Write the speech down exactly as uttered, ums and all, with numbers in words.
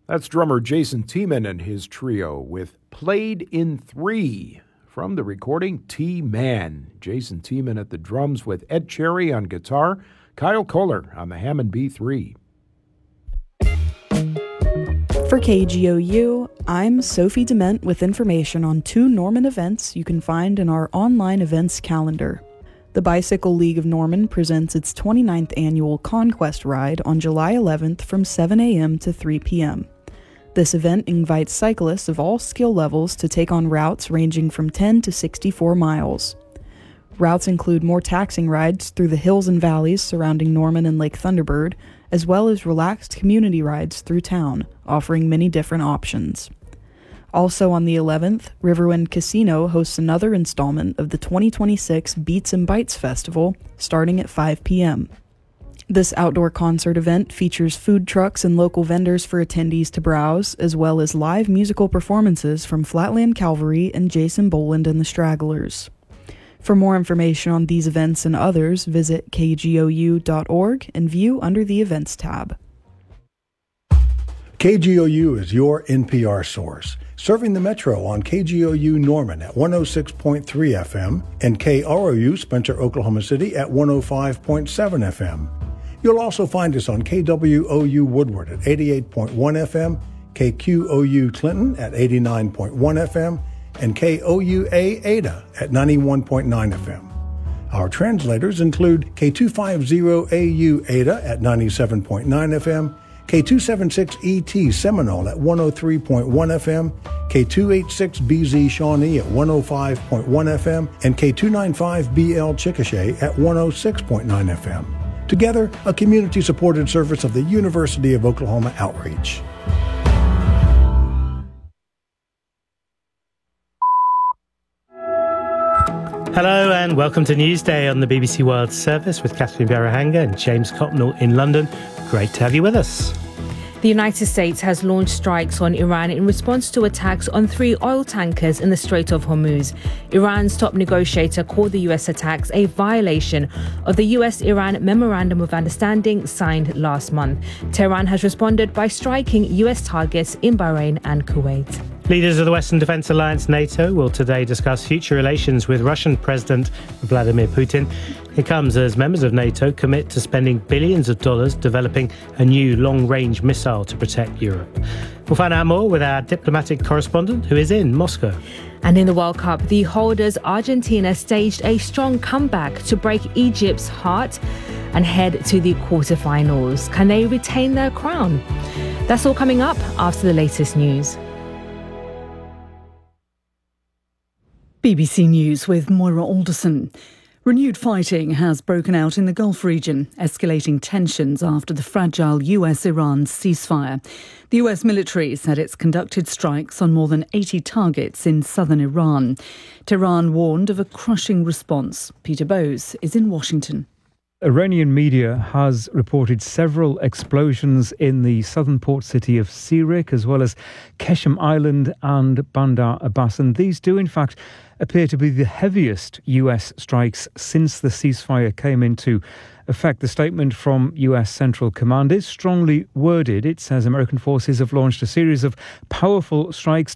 That's drummer Jason Tiemann and his trio with Played in Three from the recording T-Man. Jason Tiemann at the drums with Ed Cherry on guitar, Kyle Kohler on the Hammond B three. For K G O U, I'm Sophie Dement with information on two Norman events you can find in our online events calendar. The Bicycle League of Norman presents its twenty-ninth annual Conquest Ride on July eleventh from seven a.m. to three p.m. This event invites cyclists of all skill levels to take on routes ranging from ten to sixty-four miles. Routes include more taxing rides through the hills and valleys surrounding Norman and Lake Thunderbird, as well as relaxed community rides through town, offering many different options. Also on the eleventh, Riverwind Casino hosts another installment of the twenty twenty-six Beats and Bites Festival, starting at five p.m. This outdoor concert event features food trucks and local vendors for attendees to browse, as well as live musical performances from Flatland Cavalry and Jason Boland and the Stragglers. For more information on these events and others, visit k g o u dot org and view under the Events tab. K G O U is your N P R source, serving the Metro on K G O U Norman at one oh six point three F M and K R O U Spencer, Oklahoma City at one oh five point seven F M. You'll also find us on K W O U Woodward at eighty-eight point one F M, K Q O U Clinton at eighty-nine point one F M, and K O U A Ada at ninety-one point nine F M. Our translators include K two fifty A U Ada at ninety-seven point nine F M, K two seventy-six E T Seminole at one oh three point one F M, K two eighty-six B Z Shawnee at one oh five point one F M, and K two ninety-five B L Chickasha at one oh six point nine F M. Together, a community-supported service of the University of Oklahoma Outreach. Hello and welcome to Newsday on the B B C World Service with Catherine Biarahanga and James Copnell in London. Great to have you with us. The United States has launched strikes on Iran in response to attacks on three oil tankers in the Strait of Hormuz. Iran's top negotiator called the U S attacks a violation of the U S-Iran Memorandum of Understanding signed last month. Tehran has responded by striking U S targets in Bahrain and Kuwait. Leaders of the Western Defence Alliance NATO will today discuss future relations with Russian President Vladimir Putin. It comes as members of NATO commit to spending billions of dollars developing a new long-range missile to protect Europe. We'll find out more with our diplomatic correspondent who is in Moscow. And in the World Cup, the holders Argentina staged a strong comeback to break Egypt's heart and head to the quarterfinals. Can they retain their crown? That's all coming up after the latest news. B B C News with Moira Alderson. Renewed fighting has broken out in the Gulf region, escalating tensions after the fragile U S-Iran ceasefire. The U S military said it's conducted strikes on more than eighty targets in southern Iran. Tehran warned of a crushing response. Peter Bowes is in Washington. Iranian media has reported several explosions in the southern port city of Sirik, as well as Keshem Island and Bandar Abbas. And these do, in fact, appear to be the heaviest U S strikes since the ceasefire came into effect. The statement from U S Central Command is strongly worded. It says American forces have launched a series of powerful strikes